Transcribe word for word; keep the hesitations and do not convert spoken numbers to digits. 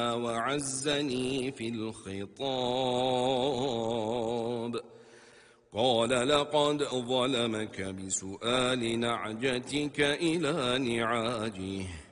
وعزني في الخطاب قال لقد ظلمك بسؤال نعجتك إلى نعاجه